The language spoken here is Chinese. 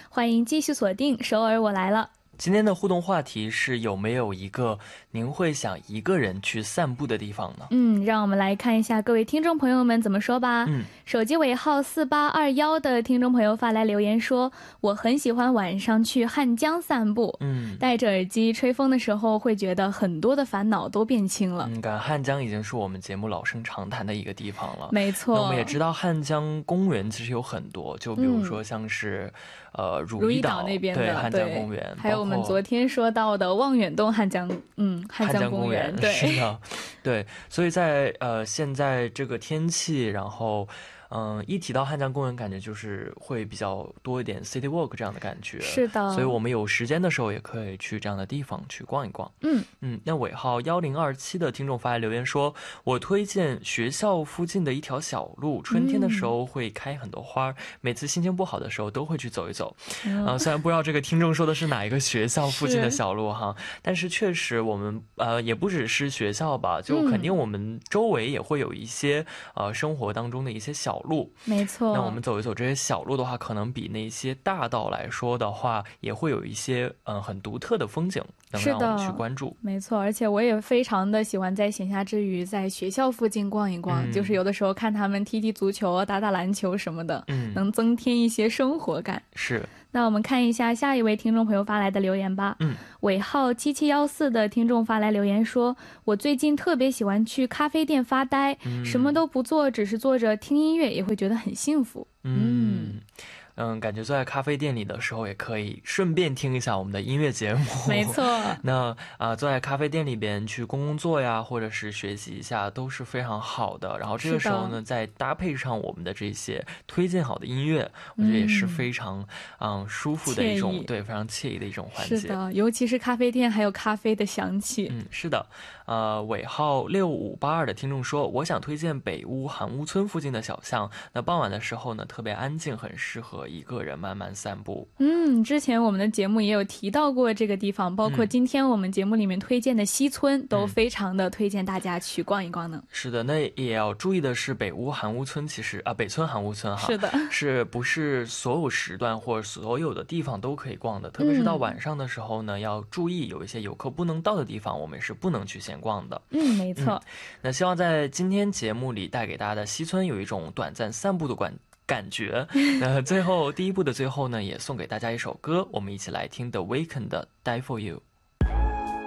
欢迎继续锁定首尔我来了。 今天的互动话题是有没有一个您会想一个人去散步的地方呢？ 让我们来看一下各位听众朋友们怎么说吧。手机尾号4821的听众朋友发来留言说，我很喜欢晚上去汉江散步，戴着耳机吹风的时候会觉得很多的烦恼都变轻了。 感汉江已经是我们节目老生常谈的一个地方了。 没错， 那我们也知道汉江公园其实有很多，就比如说像是如意岛那边的对汉江公园， 还有我们昨天说到的望远洞汉江公园，对， 是的，对，所以在现在这个天气，然后一提到汉江公园，感觉就是会比较多一点 city walk 这样的感觉。 是的， 所以我们有时间的时候也可以去这样的地方去逛一逛。那尾号1027的听众发来留言说，我推荐学校附近的一条小路，春天的时候会开很多花，每次心情不好的时候都会去走一走。虽然不知道这个听众说的是哪一个学校附近的小路哈，但是确实我们也不只是学校吧，就肯定我们周围也会有一些生活当中的一些小路。 没错， 那我们走一走这些小路的话，可能比那些大道来说的话，也会有一些很独特的风景能让我们去关注。 没错，而且我也非常的喜欢在闲暇之余在学校附近逛一逛，就是有的时候看他们踢踢足球打打篮球什么的，能增添一些生活感。 是， 那我们看一下下一位听众朋友发来的留言吧。尾号7714的听众发来留言说，我最近特别喜欢去咖啡店发呆，什么都不做，只是坐着听音乐也会觉得很幸福。 感觉坐在咖啡店里的时候也可以顺便听一下我们的音乐节目。 没错。 那坐在咖啡店里边去工作呀，或者是学习一下都是非常好的。然后这个时候呢，再搭配上我们的这些推荐好的音乐，我觉得也是非常舒服的一种，对，非常惬意的一种环节。 是的，尤其是咖啡店还有咖啡的香气。 是的。尾号6582的听众说，我想推荐北屋韩屋村附近的小巷，那傍晚的时候呢特别安静，很适合一个人慢慢散步。 之前我们的节目也有提到过这个地方，包括今天我们节目里面推荐的西村，都非常的推荐大家去逛一逛呢。 是的，那也要注意的是，北屋韩屋村其实北村韩屋村哈， 是的， 是不是所有时段或者所有的地方都可以逛的？特别是到晚上的时候呢，要注意有一些游客不能到的地方，我们是不能去闲逛的。 没错。 那希望在今天节目里带给大家的西村有一种短暂散步的感觉。那最后第一部的最后呢，也送给大家一首歌，我们一起来听 The Weeknd 的 Die For You。